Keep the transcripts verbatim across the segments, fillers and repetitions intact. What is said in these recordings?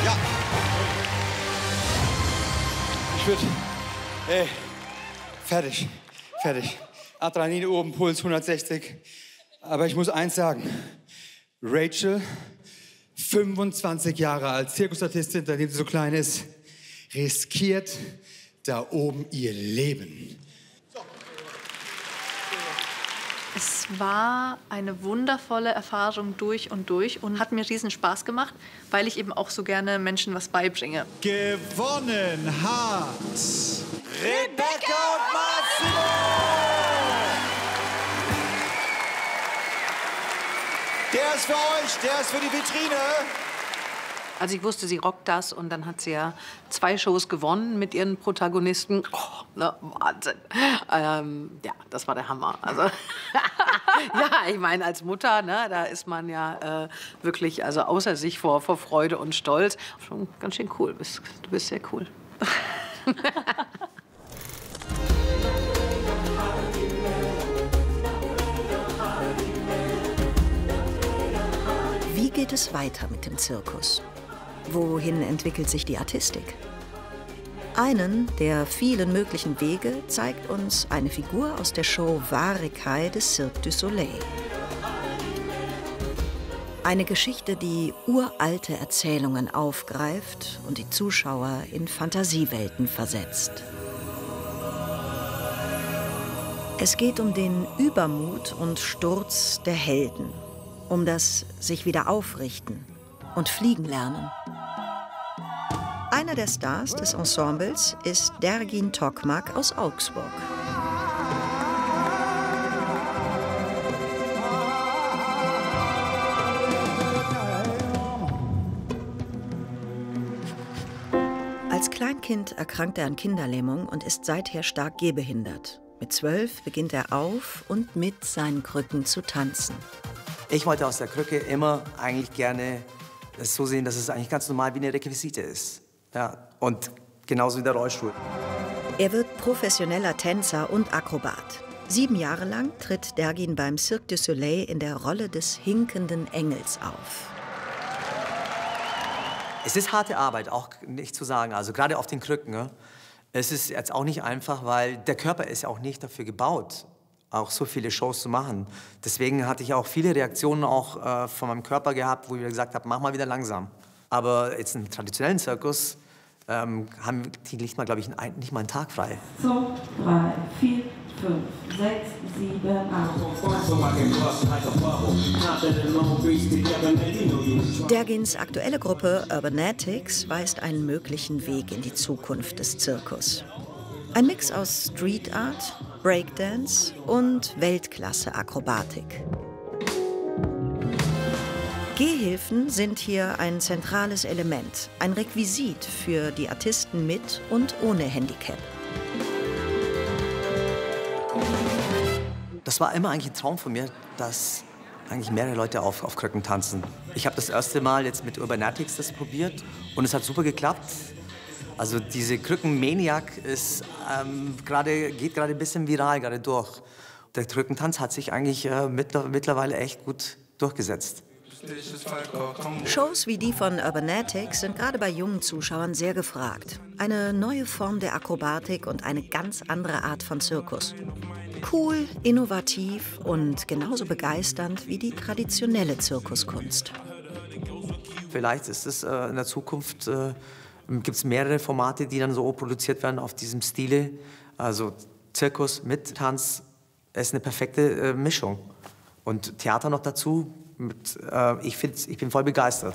Ja. Ich würde... Ey, fertig, fertig. Adrenalin oben, Puls hundertsechzig. Aber ich muss eins sagen. Rachel, fünfundzwanzig Jahre alt, Zirkusartistin, seitdem sie so klein ist, riskiert da oben ihr Leben. Es war eine wundervolle Erfahrung durch und durch und hat mir riesen Spaß gemacht, weil ich eben auch so gerne Menschen was beibringe. Gewonnen hat Rebecca und Massimo! Der ist für euch, der ist für die Vitrine. Also ich wusste, sie rockt das und dann hat sie ja zwei Shows gewonnen mit ihren Protagonisten. Oh, ne, Wahnsinn. Ähm, ja, das war der Hammer. Also ja, ich meine, als Mutter, ne, da ist man ja äh, wirklich also außer sich vor, vor Freude und Stolz. Schon ganz schön cool. Du bist, du bist sehr cool. Wie geht es weiter mit dem Zirkus? Wohin entwickelt sich die Artistik? Einen der vielen möglichen Wege zeigt uns eine Figur aus der Show Wahre Kai des Cirque du Soleil. Eine Geschichte, die uralte Erzählungen aufgreift und die Zuschauer in Fantasiewelten versetzt. Es geht um den Übermut und Sturz der Helden, um das sich wieder aufrichten und fliegen lernen. Einer der Stars des Ensembles ist Dergin Tokmak aus Augsburg. Als Kleinkind erkrankt er an Kinderlähmung und ist seither stark gehbehindert. Mit zwölf beginnt er auf und mit seinen Krücken zu tanzen. Ich wollte aus der Krücke immer eigentlich gerne es so sehen, dass es eigentlich ganz normal wie eine Requisite ist. Ja, und genauso wie der Rollstuhl. Er wird professioneller Tänzer und Akrobat. Sieben Jahre lang tritt Dergin beim Cirque du Soleil in der Rolle des hinkenden Engels auf. Es ist harte Arbeit, auch nicht zu sagen, also gerade auf den Krücken. Ne? Es ist jetzt auch nicht einfach, weil der Körper ist auch nicht dafür gebaut, auch so viele Shows zu machen. Deswegen hatte ich auch viele Reaktionen auch äh, von meinem Körper gehabt, wo ich gesagt habe, mach mal wieder langsam. Aber jetzt im traditionellen Zirkus ähm, haben die nicht mal, glaube ich, ein, nicht mal einen Tag frei. zwei, drei, vier, fünf, sechs, sieben, acht. Dergins aktuelle Gruppe Urbanatics weist einen möglichen Weg in die Zukunft des Zirkus. Ein Mix aus Street Art, Breakdance und Weltklasse-Akrobatik. Gehhilfen sind hier ein zentrales Element, ein Requisit für die Artisten mit und ohne Handicap. Das war immer eigentlich ein Traum von mir, dass eigentlich mehrere Leute auf, auf Krücken tanzen. Ich habe das erste Mal jetzt mit Urbanatics das probiert und es hat super geklappt. Also diese Krücken-Maniac ist, ähm, grade, geht gerade ein bisschen viral gerade durch. Der Krückentanz hat sich eigentlich äh, mittlerweile echt gut durchgesetzt. Shows wie die von Urbanatics sind gerade bei jungen Zuschauern sehr gefragt. Eine neue Form der Akrobatik und eine ganz andere Art von Zirkus. Cool, innovativ und genauso begeisternd wie die traditionelle Zirkuskunst. Vielleicht ist es äh, in der Zukunft, äh, gibt es mehrere Formate, die dann so produziert werden auf diesem Stile. Also Zirkus mit Tanz ist eine perfekte äh, Mischung. Und Theater noch dazu. Mit, äh, ich, find's, ich bin voll begeistert.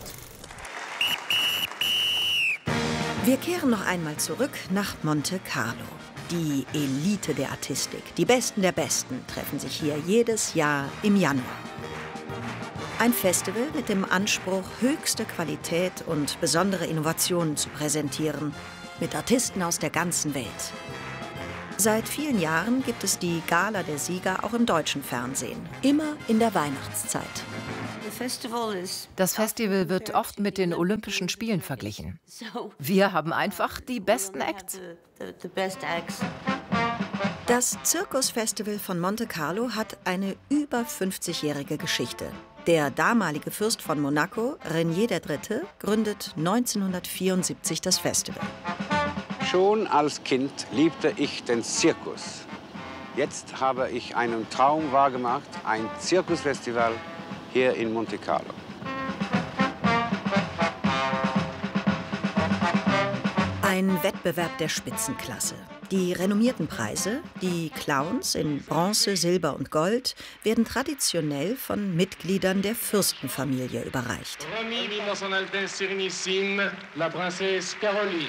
Wir kehren noch einmal zurück nach Monte Carlo. Die Elite der Artistik, die Besten der Besten, treffen sich hier jedes Jahr im Januar. Ein Festival mit dem Anspruch, höchste Qualität und besondere Innovationen zu präsentieren, mit Artisten aus der ganzen Welt. Seit vielen Jahren gibt es die Gala der Sieger auch im deutschen Fernsehen, immer in der Weihnachtszeit. Das Festival wird oft mit den Olympischen Spielen verglichen. Wir haben einfach die besten Acts. Das Zirkusfestival von Monte Carlo hat eine über fünfzigjährige Geschichte. Der damalige Fürst von Monaco, Renier der Dritte, gründet neunzehnhundertvierundsiebzig das Festival. Schon als Kind liebte ich den Zirkus. Jetzt habe ich einen Traum wahrgemacht, ein Zirkusfestival hier in Monte Carlo. Ein Wettbewerb der Spitzenklasse. Die renommierten Preise, die Clowns in Bronze, Silber und Gold, werden traditionell von Mitgliedern der Fürstenfamilie überreicht. Remis par son Altesse Sérénissime, la Princesse Caroline.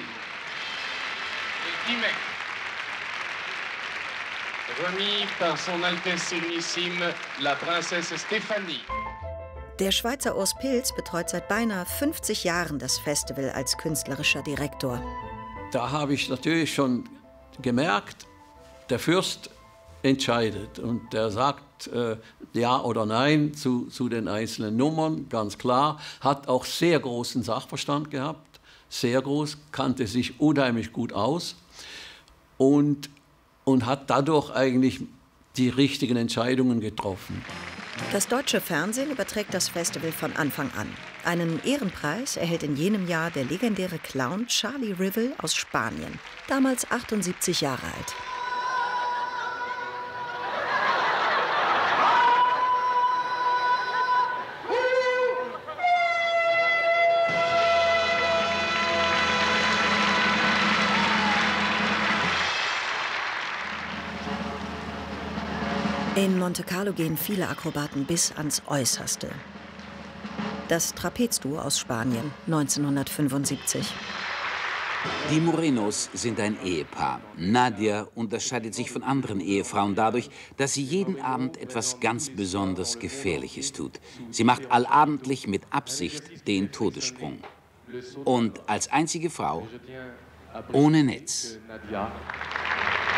Remis par son Altesse Sérénissime, la Princesse Stéphanie. Der Schweizer Urs Pilz betreut seit beinahe fünfzig Jahren das Festival als künstlerischer Direktor. Da habe ich natürlich schon gemerkt, der Fürst entscheidet und der sagt äh, ja oder nein zu, zu den einzelnen Nummern, ganz klar. Hat auch sehr großen Sachverstand gehabt, sehr groß, kannte sich unheimlich gut aus und, und hat dadurch eigentlich die richtigen Entscheidungen getroffen. Das deutsche Fernsehen überträgt das Festival von Anfang an. Einen Ehrenpreis erhält in jenem Jahr der legendäre Clown Charlie Rivel aus Spanien, damals achtundsiebzig Jahre alt. In Monte Carlo gehen viele Akrobaten bis ans Äußerste. Das Trapezduo aus Spanien, neunzehnhundertfünfundsiebzig. Die Morenos sind ein Ehepaar. Nadia unterscheidet sich von anderen Ehefrauen dadurch, dass sie jeden Abend etwas ganz besonders Gefährliches tut. Sie macht allabendlich mit Absicht den Todessprung. Und als einzige Frau ohne Netz.